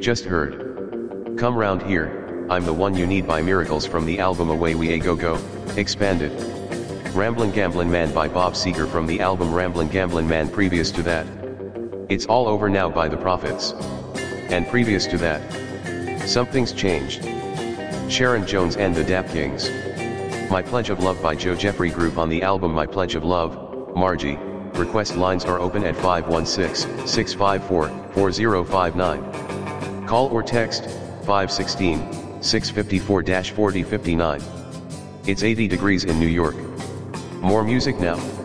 just heard Come Round Here, I'm the One You Need by Miracles from the album Away We A Go Go, expanded. Ramblin' Gamblin' Man by Bob Seger from the album Ramblin' Gamblin' Man. Previous to that, It's All Over Now by The Prophets. And previous to that, Something's Changed, Sharon Jones and the Dap Kings. My Pledge of Love by Joe Jeffrey Group on the album My Pledge of Love, Margie. Request lines are open at 516-654-4059. Call or text 516-654-4059. It's 80 degrees in New York. More music now.